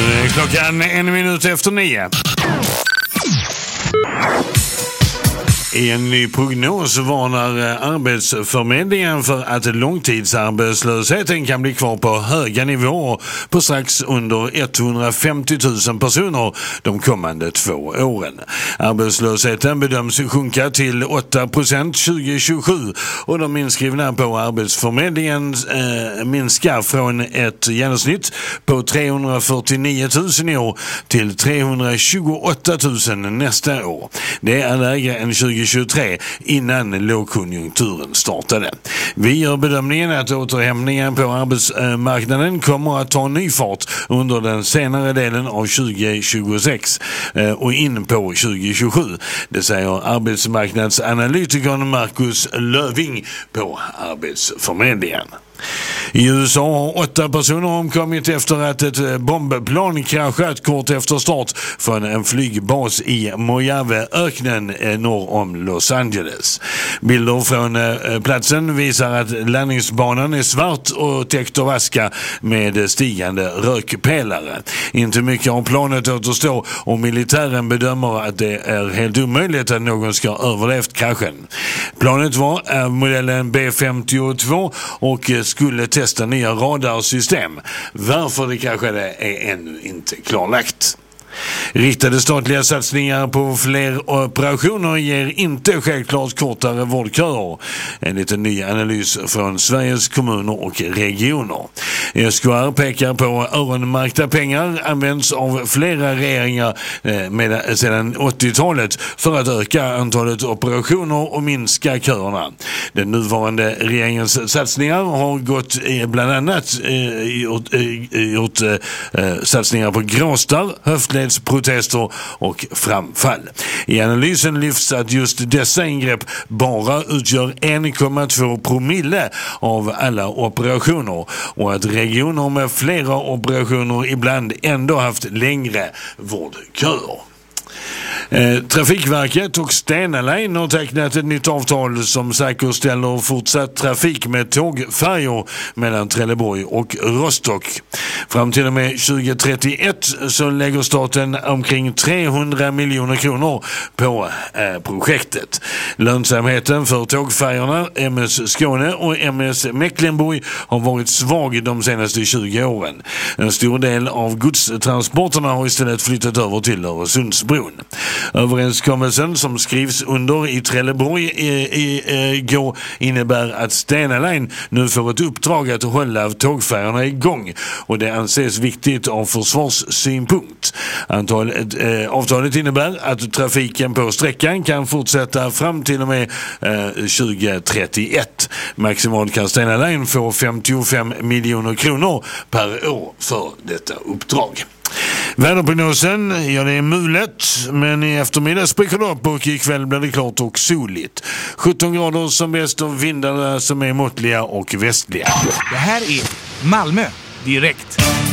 Klockan 1:01. I en ny prognos varnar Arbetsförmedlingen för att långtidsarbetslösheten kan bli kvar på höga nivåer på strax under 150 000 personer de kommande 2 åren. Arbetslösheten bedöms sjunka till 8% 2027 och de inskrivna på Arbetsförmedlingen minskar från ett genomsnitt på 349 000 i år till 328 000 nästa år. Det är lägre än 2023 innan lågkonjunkturen startade. Vi gör bedömningen att återhämtningen på arbetsmarknaden kommer att ta ny fart under den senare delen av 2026 och in på 2027. Det säger arbetsmarknadsanalytikern Marcus Löving på Arbetsförmedlingen. I USA har 8 personer omkommit efter att ett bombplan kraschat kort efter start från en flygbas i Mojave-öknen norr om Los Angeles. Bilder från platsen visar att landningsbanan är svart och täckt av aska med stigande rökpelare. Inte mycket av planet återstår och militären bedömer att det är helt omöjligt att någon ska ha överlevt kraschen. Planet var modellen B-52 och skulle testa nya radarsystem. Varför det kraschade är ännu inte klarlagt. Riktade statliga satsningar på fler operationer ger inte självklart kortare vårdköer, enligt en ny analys från Sveriges kommuner och regioner. SKR pekar på öronmärkta pengar används av flera regeringar sedan 80-talet för att öka antalet operationer och minska köerna. Den nuvarande regeringens satsningar har gått bland annat gjort satsningar på gråstarr, höftledsprotester och framfall. I analysen lyfts att just dessa ingrepp bara utgör 1,2 promille av alla operationer och att regioner med flera operationer ibland ändå haft längre vårdköer. Trafikverket och Stena Line har tecknat ett nytt avtal som säkerställer fortsatt trafik med tågfärjor mellan Trelleborg och Rostock. Fram till och med 2031 så lägger staten omkring 300 miljoner kronor på projektet. Lönsamheten för tågfärjorna MS Skåne och MS Mecklenburg har varit svag de senaste 20 åren. En stor del av godstransporterna har istället flyttat över till Öresundsbron. Överenskommelsen som skrivs under i Trelleborg igår innebär att Stena Line nu får ett uppdrag att hålla tågfärjorna igång och det anses viktigt av försvarssynpunkt. Avtalet innebär att trafiken på sträckan kan fortsätta fram till och med 2031. Maximalt kan Stena Line få 55 miljoner kronor per år för detta uppdrag. Väderprognosen, ja det är mulet, men i eftermiddag spricker det upp och ikväll blir det klart och soligt. 17 grader som bäst och vindarna som är måttliga och västliga. Det här är Malmö direkt.